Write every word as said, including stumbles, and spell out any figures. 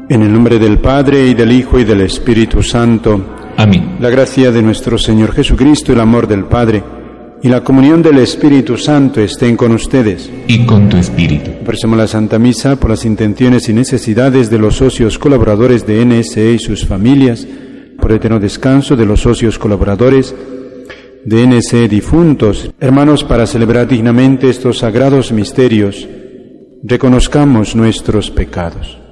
En el nombre del Padre, y del Hijo, y del Espíritu Santo. Amén. La gracia de nuestro Señor Jesucristo, el amor del Padre, y la comunión del Espíritu Santo estén con ustedes. Y con tu espíritu. Ofrecemos la Santa Misa por las intenciones y necesidades de los socios colaboradores de N S E y sus familias, por el eterno descanso de los socios colaboradores de N S E difuntos. Hermanos, para celebrar dignamente estos sagrados misterios, reconozcamos nuestros pecados.